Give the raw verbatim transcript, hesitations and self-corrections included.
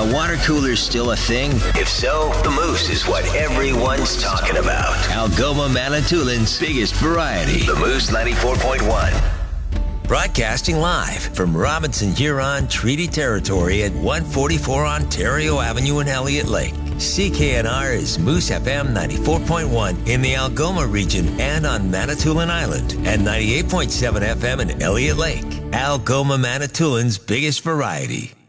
Are water coolers still a thing? If so, the Moose is what everyone's talking about. Algoma Manitoulин's biggest variety. The Moose ninety-four point one. Broadcasting live from Robinson Huron Treaty Territory at one forty-four Ontario Avenue in Elliott Lake. C K N R is Moose F M ninety-four point one in the Algoma region and on Manitoulin Island, and ninety-eight point seven F M in Elliott Lake. Algoma Manitoulin's biggest variety.